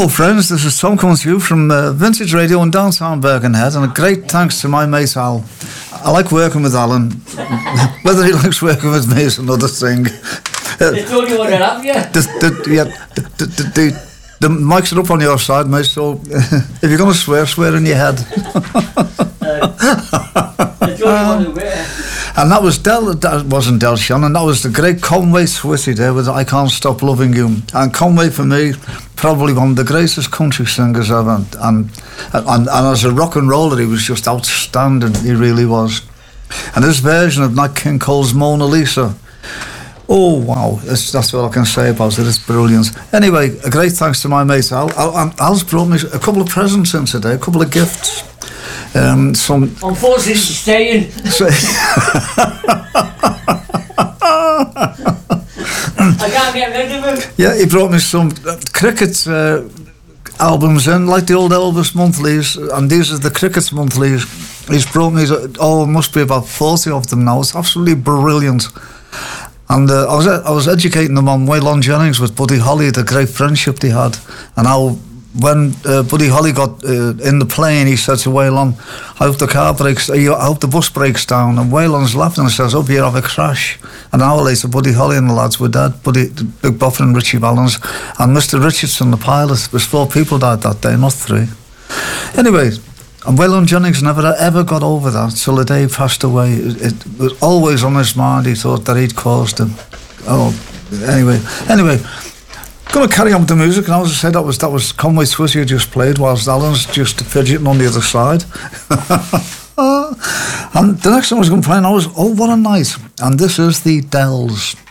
Hello friends, this is Tom coming to you from Vintage Radio in downtown Birkenhead, and a great thanks to my mate Al. I like working with Alan. Whether he likes working with me is another thing. They told you what to have, yeah? The mics are up on your side, mate, so if you're going to swear, swear in your head. They told you what to wear. And that was that wasn't Del Shannon, that was the great Conway Twitty there with I Can't Stop Loving You. And Conway, for me, probably one of the greatest country singers ever. And as a rock and roller, he was just outstanding, he really was. And this version of Nat King Cole's Mona Lisa, oh wow, that's what I can say about it, it's brilliant. Anyway, a great thanks to my mate Al. Al's brought me a couple of presents in today, a couple of gifts. Unfortunately, she's staying. I can't get rid of him. Yeah, he brought me some cricket albums in, like the old Elvis monthlies, and these are the cricket monthlies. He's brought me, must be about 40 of them now. It's absolutely brilliant. And I was educating them on Waylon Jennings with Buddy Holly, the great friendship they had, and how when Buddy Holly got in the plane, he said to Waylon, I hope the bus breaks down. And Waylon's laughing and says, hope you have a crash. An hour later, Buddy Holly and the lads were dead. Big Buffer and Richie Valens. And Mr. Richardson, the pilot, was 4 people died that day, not 3. Anyway, and Waylon Jennings never ever got over that till the day he passed away. It was always on his mind. He thought that he'd caused him. Anyway. Going to carry on with the music, and as I said, that was Conway Twitty who just played, whilst Alan's just fidgeting on the other side. And the next one I was going to play now was Oh What a Night, and this is the Dells.